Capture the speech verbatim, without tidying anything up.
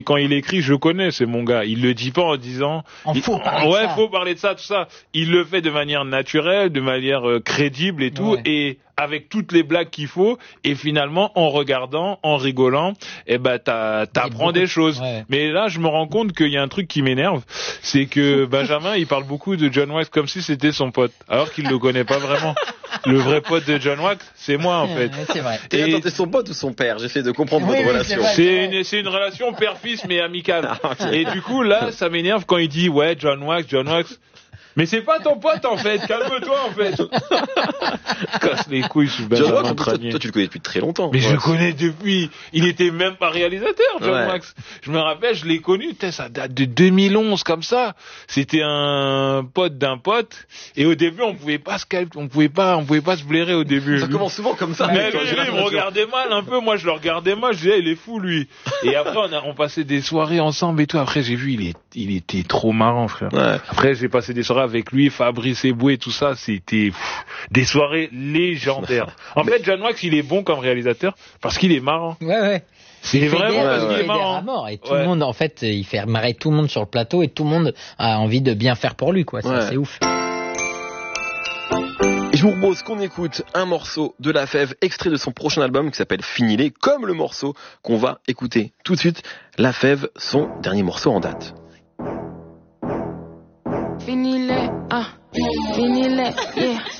Quand il écrit, je connais, c'est mon gars. Il le dit pas en disant, En il, faut parler de ouais, ça. faut parler de ça, tout ça. Il le fait de manière naturelle, de manière euh, crédible et tout, Ouais. et avec toutes les blagues qu'il faut. Et finalement, en regardant, en rigolant, eh ben, t'as, t'apprends beaucoup des de- choses. ouais. Mais là, je me rends compte qu'il y a un truc qui m'énerve, c'est que Benjamin, il parle beaucoup de John Wax comme si c'était son pote, alors qu'il le connaît pas vraiment. Le vrai pote de John Wax, c'est moi en fait. Ouais, c'est vrai. T'es, Et- attends, t'es son pote ou son père? J'essaie de comprendre Oui, votre oui, relation. c'est vrai. C'est une, c'est une relation père-fils mais amicale. Ah, ok. Et du coup là, ça m'énerve quand il dit ouais John Wax, John Wax. Mais c'est pas ton pote en fait, calme-toi en fait. Casse les couilles sur John Benjamin Wax, en plus, toi, Tranier. toi, tu le connais depuis très longtemps. Mais je Ouais. le connais depuis, il était même pas réalisateur, John Ouais. Wax. Je me rappelle, je l'ai connu, putain, ça date de deux mille onze comme ça. C'était un pote d'un pote, et au début on pouvait pas se calmer, on pouvait pas, on pouvait pas se blairer au début. Ça commence souvent comme ça. Mais quand lui, j'ai lui, il me l'impression. regardait mal un peu, moi je le regardais mal, je disais il est fou lui. Et après on a on passait des soirées ensemble et tout. Après j'ai vu il est il était trop marrant frère. Ouais. Après j'ai passé des soirées avec lui, Fabrice Eboué, tout ça, c'était pff, des soirées légendaires. En fait John Wax il est bon comme réalisateur parce qu'il est marrant. Ouais, ouais. C'est Il fait vraiment des- parce il qu'il fait est des marrant. rats morts, et tout Ouais. le monde, en fait, il fait marrer tout le monde sur le plateau et tout le monde a envie de bien faire pour lui, quoi. C'est, Ouais. c'est ouf. Et je vous propose qu'on écoute un morceau de La Fève, extrait de son prochain album qui s'appelle Finilé, comme le morceau qu'on va écouter tout de suite. La Fève, son dernier morceau en date.